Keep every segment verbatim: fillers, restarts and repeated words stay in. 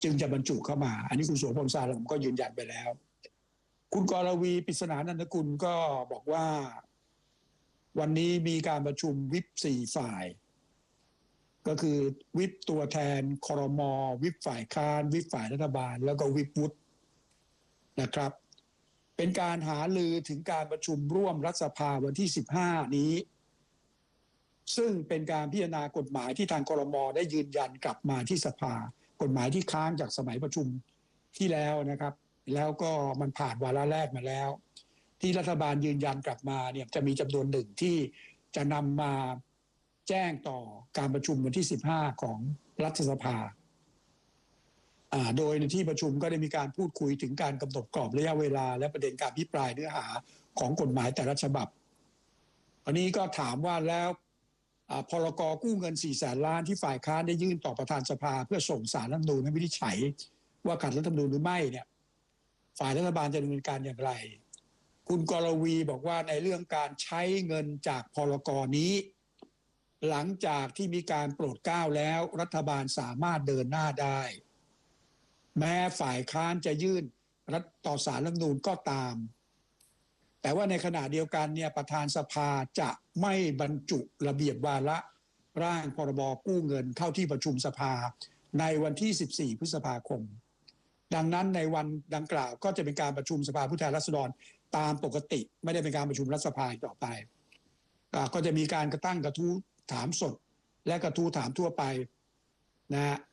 จึงจะบรรจุเข้ามาอันนี้คุณโสพลสาลมก็ยืนยันไปแล้วคุณกรวีปริศนานันทกุลก็บอกว่าวันนี้มีการประชุมวิปสี่ฝ่ายก็คือวิปตัวแทนครม.วิปฝ่ายค้านวิปฝ่ายรัฐบาลแล้วก็วิปวุฒินะครับเป็นการหารือถึงการประชุมร่วมรัฐสภาวันที่สิบห้านี้ซึ่งเป็นการพิจารณากฎหมายที่ทางครม.ได้ยืนยันกลับมาที่สภากฎหมายที่ค้างจากสมัยประชุมที่แล้วนะครับแล้วก็มันผ่านวาระแรกมาแล้วที่รัฐบาลยืนยันกลับมาเนี่ยจะมีจำนวนหนึ่งที่จะนำมาแจ้งต่อการประชุมวันที่สิบห้าของรัฐสภาโดยในที่ประชุมก็ได้มีการพูดคุยถึงการกำหนดกรอบระยะเวลาและประเด็นการพิปรายเนื้อหาของกฎหมายแต่ละฉบับอันนี้ก็ถามว่าแล้วพรก.กู้เงินสี่แสนล้านที่ฝ่ายค้านได้ยื่นต่อประธานสภาเพื่อส่งสารรัฐธรรมนูญให้วินิจฉัยว่าขัดรัฐธรรมนูญหรือไม่เนี่ยฝ่ายรัฐบาลจะดำเนินการอย่างไรคุณกรวีบอกว่าในเรื่องการใช้เงินจากพรก.นี้หลังจากที่มีการโปรดเกล้าแล้วรัฐบาลสามารถเดินหน้าได้แม้ฝ่ายค้านจะยื่นรัฐต่อศาลรัฐธรรมนูญก็ตามแต่ว่าในขณะเดียวกันเนี่ยประธานสภาจะไม่บรรจุระเบียบวาระร่างพรบกู้เงินเข้าที่ประชุมสภาในวันที่สิบสี่พฤษภาคมดังนั้นในวันดังกล่าวก็จะเป็นการประชุมสภาผู้แทนราษฎรตามปกติไม่ได้เป็นการประชุมรัฐสภาต่อไปก็จะมีการกระตั้งกระทู้ถามสดและกระทู้ถามทั่วไปนะฮะ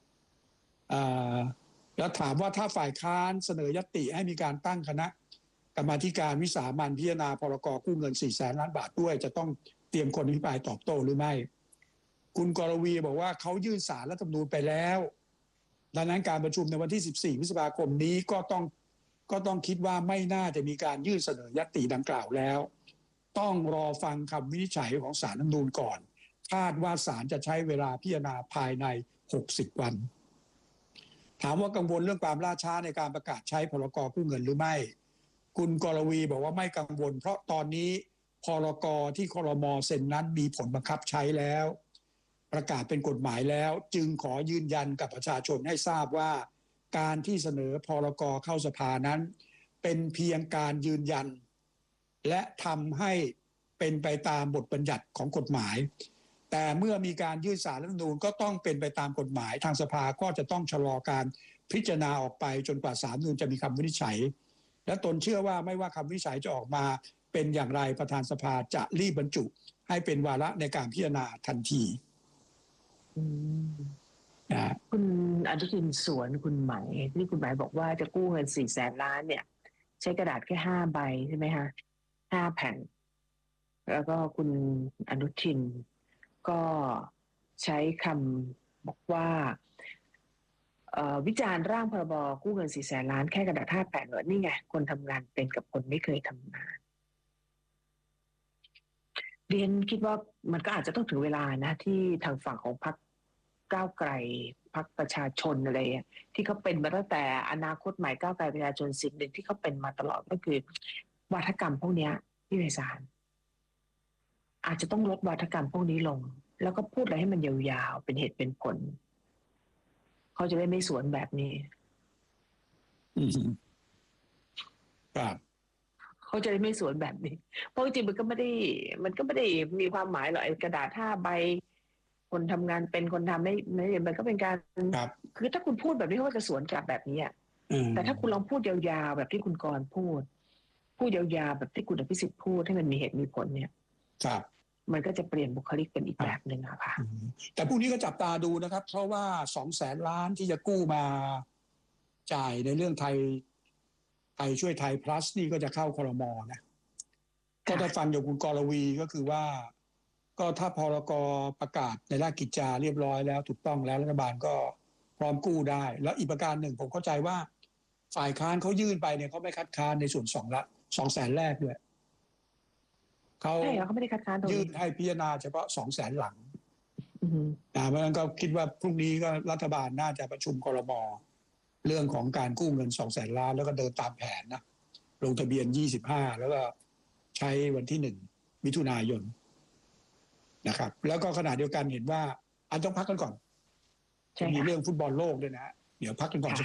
แล้วถามว่าถ้าฝ่ายค้านเสนอญัตติให้มีการตั้งคณะกรรมาธิการวิสามัญพิจารณาพรกกู้เงินสี่แสนล้านบาทด้วยจะต้องเตรียมคนอภิปรายตอบโต้หรือไม่คุณกรวีบอกว่าเขายื่นศาลรัฐธรรมนูญไปแล้วดังนั้นการประชุมในวันที่สิบสี่พฤษภาคมนี้ก็ต้องก็ต้องคิดว่าไม่น่าจะมีการยื่นเสนอญัตติดังกล่าวแล้วต้องรอฟังคำวินิจฉัยของศาลรัฐธรรมนูญก่อนคาดว่าศาลจะใช้เวลาพิจารณาภายในหกสิบวันถามว่ากังวลเรื่องความล่าช้าในการประกาศใช้พรกกู้เงินหรือไม่คุณกรวีบอกว่าไม่กังวลเพราะตอนนี้พรกที่ครม.เซ็นนั้นมีผลบังคับใช้แล้วประกาศเป็นกฎหมายแล้วจึงขอยืนยันกับประชาชนให้ทราบว่าการที่เสนอพรกเข้าสภานั้นเป็นเพียงการยืนยันและทำให้เป็นไปตามบทบัญญัติของกฎหมายแต่เมื่อมีการยื่นศาลรัฐธรรมนูญก็ต้องเป็นไปตามกฎหมายทางสภาก็จะต้องชะลอการพิจารณาออกไปจนกว่าศาลรัฐธรรมนูญจะมีคำวินิจฉัยและตนเชื่อว่าไม่ว่าคำวินิจฉัยจะออกมาเป็นอย่างไรประธานสภาจะรีบบรรจุให้เป็นวาระในการพิจารณาทันทีคุณอนุทินสวนคุณหมายนี่คุณหมายบอกว่าจะกู้เงินสี่แสนล้านเนี่ยใช้กระดาษแค่ห้าใบใช่ไหมคะห้าแผ่นแล้วก็คุณอนุทินก็ใช้คำบอกว่าวิจารณ์ร่างพรบกู้เงินสี่แสนล้านแค่กระดาษห้าแผ่นเหรอนี่ไงคนทำงานเป็นกับคนไม่เคยทำงานเรียนคิดว่ามันก็อาจจะต้องถึงเวลานะที่ทางฝั่งของพรรคก้าวไกลพรรคประชาชนอะไรที่เขาเป็นมาตั้งแต่อนาคตใหม่ก้าวไกลประชาชนสิ่งหนึ่งที่เขาเป็นมาตลอดก็คือวาทกรรมพวกนี้ที่ไพศาลอาจจะต้องลดวาทกรรมพวกนี้ลงแล้วก็พูดอะไรให้มันยาวๆเป็นเหตุเป็นผลเขาจะได้ไม่สวนแบบนี้ครับเขาจะได้ไม่สวนแบบนี้เพราะจริงๆมันก็ไม่ได้มันก็ไม่ได้มีความหมายหรอกไอ้กระดาษห้าใบคนทำงานเป็นคนทำไม่ไม่มันก็เป็นการคือถ้าคุณพูดแบบนี้เขาจะสวนกลับแบบนี้แต่ถ้าคุณลองพูดยาวๆแบบที่คุณกรณ์พูดพูดยาวๆแบบที่คุณอภิสิทธิ์พูดให้มันมีเหตุมีผลเนี่ยครับมันก็จะเปลี่ยนบุคลิกเป็นอีกแบบหนึ่งอะค่ะแต่พรุ่งนี้ก็จับตาดูนะครับเพราะว่าสองแสนล้านที่จะกู้มาจ่ายในเรื่องไทยไทยช่วยไทย plus นี่ก็จะเข้าครม.นะก็ได้ฟังจากคุณกรวีก็คือว่าก็ถ้าพรกประกาศในราชกิจจาเรียบร้อยแล้วถูกต้องแล้วรัฐบาลก็พร้อมกู้ได้แล้วอีกประการหนึ่งผมเข้าใจว่าฝ่ายค้านเขายื่นไปเนี่ยเขาไม่คัดค้านในส่วนสองละสองแสนแรกด้วยเขาเขาไม่ได้คัดค้านยื่นให้พิจารณาเฉพาะสองแสนหลังนะเพราะฉะนั้นก็คิดว่าพรุ่งนี้ก็รัฐบาลน่าจะประชุมครม.เรื่องของการกู้เงินสองแสนล้านแล้วก็เดินตามแผนนะลงทะเบียนยี่สิบห้าแล้วก็ใช้วันที่หนึ่งมิถุนายนนะครับแล้วก็ขณะเดียวกันเห็นว่าอันต้องพักกันก่อนจะมีเรื่องฟุตบอลโลกด้วยนะเดี๋ยวพักกันก่อน